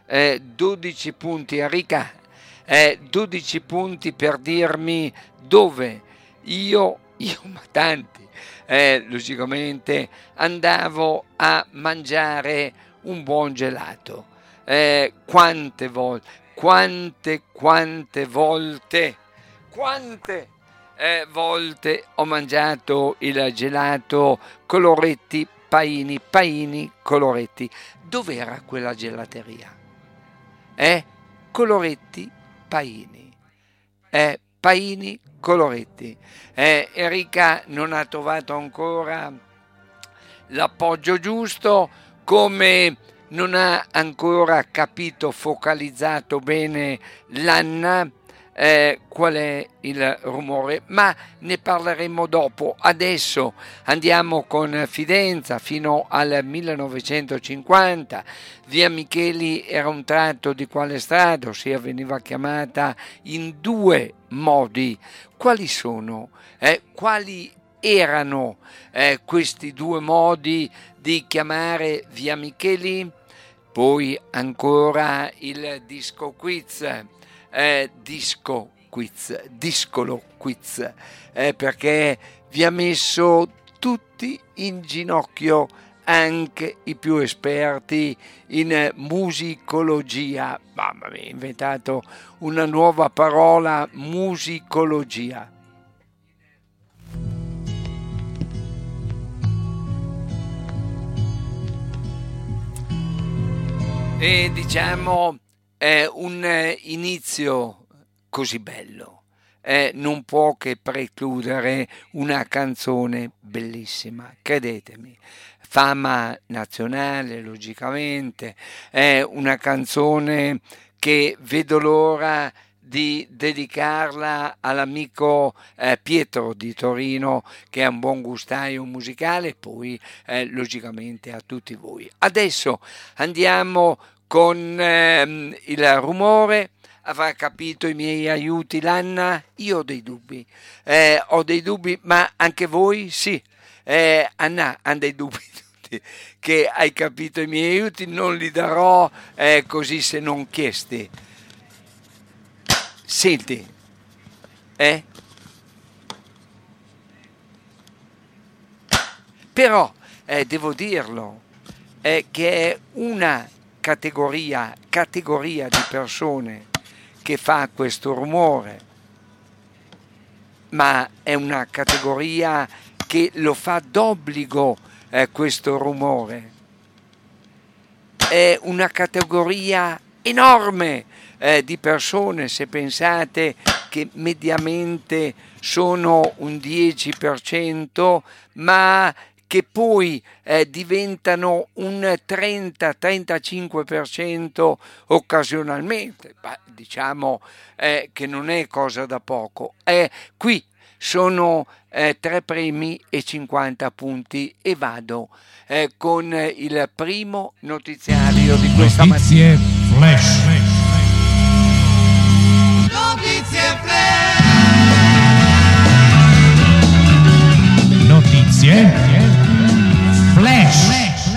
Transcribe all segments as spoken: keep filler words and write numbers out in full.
eh, dodici punti, Enrica, eh, dodici punti per dirmi dove io, io ma tanti, eh, logicamente andavo a mangiare un buon gelato. Eh, quante volte, quante, quante volte, quante eh, volte ho mangiato il gelato Coloretti Paini, Paini Coloretti. Dov'era quella gelateria? Eh? Coloretti Paini. Eh, Paini Coloretti. Eh, Enrica non ha trovato ancora l'appoggio giusto, come non ha ancora capito, focalizzato bene l'Anna eh, qual è il rumore, ma ne parleremo dopo. Adesso andiamo con Fidenza fino al millenovecentocinquanta. Via Micheli era un tratto di quale strada, ossia veniva chiamata in due modi. Quali sono? Eh, quali erano eh, questi due modi di chiamare Via Micheli? Poi ancora il disco quiz, eh, disco quiz, discolo quiz, eh, perché vi ha messo tutti in ginocchio, anche i più esperti in musicologia. Mamma mia, ho inventato una nuova parola, musicologia. E diciamo eh, un inizio così bello eh, non può che precludere una canzone bellissima, credetemi, fama nazionale logicamente, è una canzone che vedo l'ora di dedicarla all'amico eh, Pietro di Torino, che è un buon gustaio musicale, e poi eh, logicamente a tutti voi. Adesso andiamo con ehm, il rumore. Avrà capito i miei aiuti l'Anna? Io ho dei dubbi, eh, ho dei dubbi, ma anche voi sì. Eh, Anna ha dei dubbi tutti, che hai capito i miei aiuti, non li darò eh, così se non chiesti. Senti, eh? Però eh, devo dirlo, eh, che è una categoria, categoria di persone che fa questo rumore, ma è una categoria che lo fa d'obbligo eh, questo rumore. È una categoria enorme eh, di persone, se pensate che mediamente sono un dieci per cento, ma che poi eh, diventano un trenta trentacinque per cento occasionalmente. Beh, diciamo eh, che non è cosa da poco. Eh, qui sono eh, tre premi e cinquanta punti e vado eh, con il primo notiziario di questa Notizie mattina. Flash. Notizie Flash. Notizie Flash.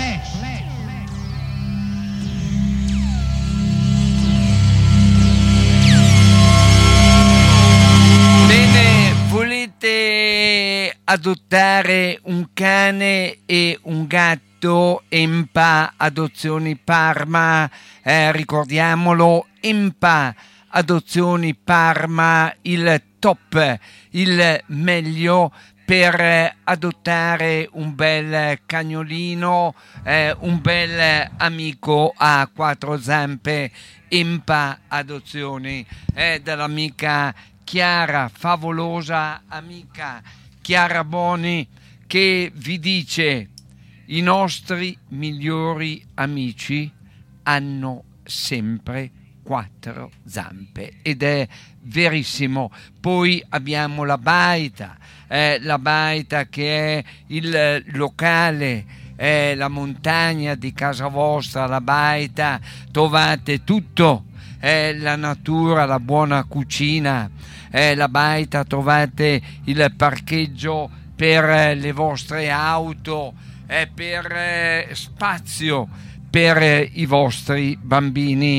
Bene, volete adottare un cane e un gatto? Empa Adozioni Parma, eh, ricordiamolo, Empa Adozioni Parma, il top, il meglio per adottare un bel cagnolino, eh, un bel amico a quattro zampe. Empa Adozioni, eh, dall'amica Chiara, favolosa amica Chiara Boni, che vi dice: i nostri migliori amici hanno sempre quattro zampe, ed è verissimo. Poi abbiamo la Baita, eh, la Baita che è il locale, è la montagna di casa vostra. La Baita, trovate tutto, è la natura, la buona cucina. Eh, la Baita, trovate il parcheggio per le vostre auto, eh, per eh, spazio per eh, i vostri bambini.